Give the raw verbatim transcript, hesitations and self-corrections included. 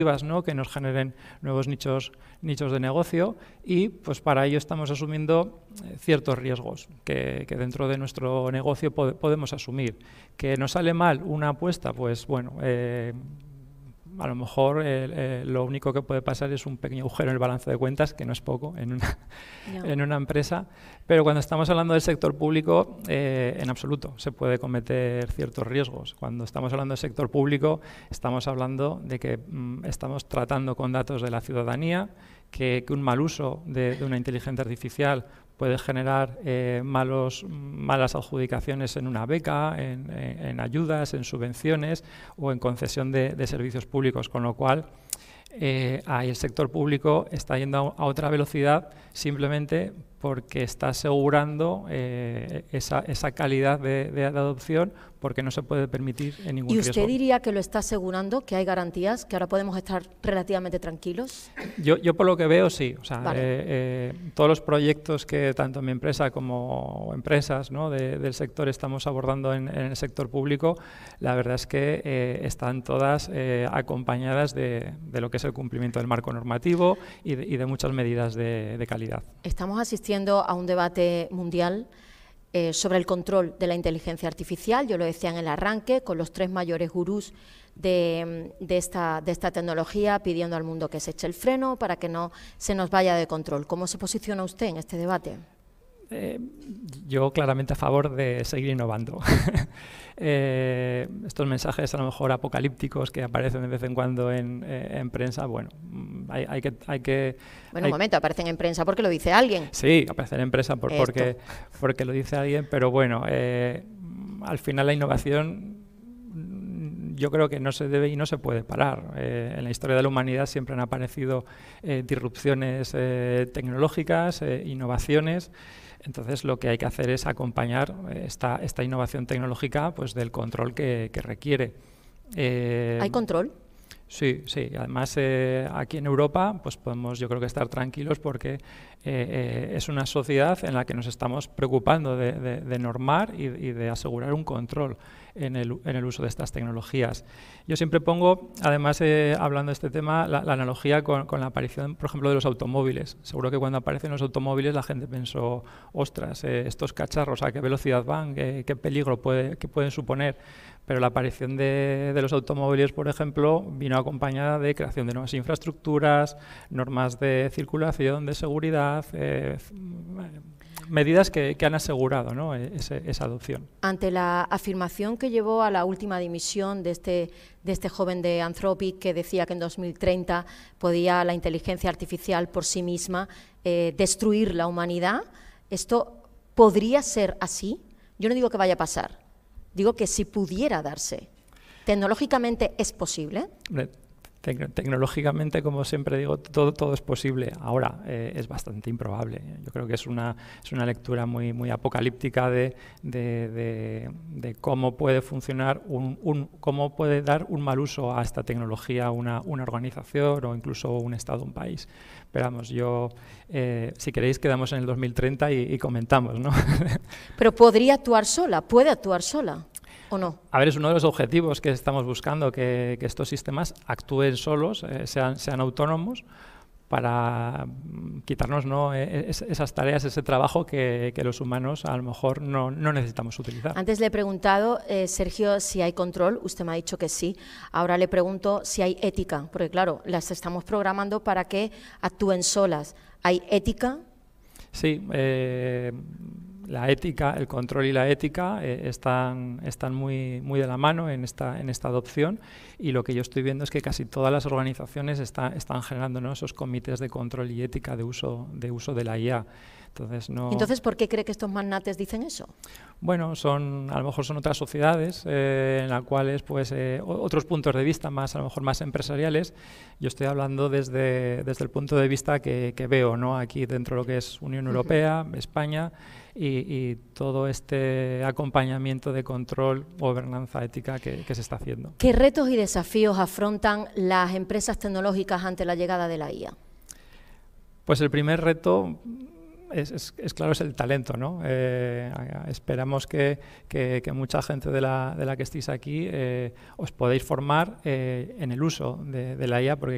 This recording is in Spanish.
¿no? Que nos generen nuevos nichos, nichos de negocio y pues para ello estamos asumiendo ciertos riesgos que, que dentro de nuestro negocio pod podemos asumir. ¿Que nos sale mal una apuesta? Pues bueno, eh, a lo mejor eh, eh, lo único que puede pasar es un pequeño agujero en el balance de cuentas, que no es poco en una, no. en una empresa, pero cuando estamos hablando del sector público, eh, en absoluto se puede cometer ciertos riesgos. Cuando estamos hablando del sector público, estamos hablando de que mm, estamos tratando con datos de la ciudadanía, que, que un mal uso de, de una inteligencia artificial puede generar eh, malos, malas adjudicaciones en una beca, en, en, en ayudas, en subvenciones o en concesión de, de servicios públicos, con lo cual eh, ahí el sector público está yendo a, a otra velocidad simplemente porque está asegurando eh, esa, esa calidad de, de adopción, porque no se puede permitir en ningún riesgo. ¿Y usted riesgo. diría que lo está asegurando, que hay garantías, que ahora podemos estar relativamente tranquilos? Yo, yo por lo que veo, sí. O sea, vale. eh, eh, todos los proyectos que tanto mi empresa como empresas, ¿no? de, del sector estamos abordando en, en el sector público, la verdad es que eh, están todas eh, acompañadas de, de lo que es el cumplimiento del marco normativo y de, y de muchas medidas de, de calidad. Estamos asistiendo a un debate mundial eh, sobre el control de la inteligencia artificial. Yo lo decía en el arranque, con los tres mayores gurús de, de, esta, de esta tecnología pidiendo al mundo que se eche el freno para que no se nos vaya de control. ¿Cómo se posiciona usted en este debate? Eh, yo claramente a favor de seguir innovando. eh, estos mensajes a lo mejor apocalípticos que aparecen de vez en cuando en, eh, en prensa, bueno, hay, hay que... Hay que bueno, hay, un momento, aparecen en prensa porque lo dice alguien. Sí, aparecen en prensa por, porque, porque lo dice alguien, pero bueno, eh, al final la innovación yo creo que no se debe y no se puede parar. Eh, en la historia de la humanidad siempre han aparecido eh, disrupciones eh, tecnológicas, eh, innovaciones. Entonces, lo que hay que hacer es acompañar esta, esta innovación tecnológica pues, del control que, que requiere. Eh, ¿Hay control? Sí, sí. Además, eh, aquí en Europa pues podemos, yo creo que estar tranquilos porque eh, eh, es una sociedad en la que nos estamos preocupando de, de, de normar y, y de asegurar un control en el, en el uso de estas tecnologías. Yo siempre pongo, además, eh, hablando de este tema, la, la analogía con, con la aparición, por ejemplo, de los automóviles. Seguro que cuando aparecen los automóviles la gente pensó, ostras, eh, estos cacharros, ¿a qué velocidad van? ¿Qué, qué peligro puede, qué pueden suponer? Pero la aparición de, de los automóviles, por ejemplo, vino acompañada de creación de nuevas infraestructuras, normas de circulación, de seguridad, eh, medidas que, que han asegurado, ¿no? Ese, esa adopción. Ante la afirmación que llevó a la última dimisión de este, de este joven de Anthropic que decía que en dos mil treinta podía la inteligencia artificial por sí misma eh, destruir la humanidad, ¿esto podría ser así? Yo no digo que vaya a pasar. Digo que si pudiera darse, ¿tecnológicamente es posible? Tec tecnológicamente, como siempre digo, todo, todo es posible. Ahora eh, es bastante improbable. Yo creo que es una, es una lectura muy, muy apocalíptica de, de, de, de cómo puede funcionar, un, un, cómo puede dar un mal uso a esta tecnología una, una organización o incluso un Estado, un país. Pero vamos, yo, eh, si queréis, quedamos en el dos mil treinta y, y comentamos, ¿no? Pero podría actuar sola, puede actuar sola. ¿O no? A ver, es uno de los objetivos que estamos buscando, que, que estos sistemas actúen solos, eh, sean, sean autónomos, para quitarnos, ¿no? es, esas tareas, ese trabajo que, que los humanos a lo mejor no, no necesitamos utilizar. Antes le he preguntado, eh, Sergio, si hay control, usted me ha dicho que sí. Ahora le pregunto si hay ética, porque claro, las estamos programando para que actúen solas. ¿Hay ética? Sí, eh, la ética, el control y la ética eh, están, están muy, muy de la mano en esta, en esta adopción, y lo que yo estoy viendo es que casi todas las organizaciones está, están generando, ¿no? esos comités de control y ética de uso de, uso de la I A. Entonces, no... Entonces, ¿por qué cree que estos magnates dicen eso? Bueno, son, a lo mejor son otras sociedades eh, en las cuales pues, eh, otros puntos de vista más, a lo mejor más empresariales. Yo estoy hablando desde, desde el punto de vista que, que veo, ¿no? aquí dentro de lo que es Unión Europea, uh-huh. España, y, y todo este acompañamiento de control, gobernanza ética que, que se está haciendo. ¿Qué retos y desafíos afrontan las empresas tecnológicas ante la llegada de la I A? Pues el primer reto... Es, es, es claro, es el talento, ¿no? Eh, esperamos que, que, que mucha gente de la, de la que estéis aquí eh, os podáis formar eh, en el uso de, de la I A, porque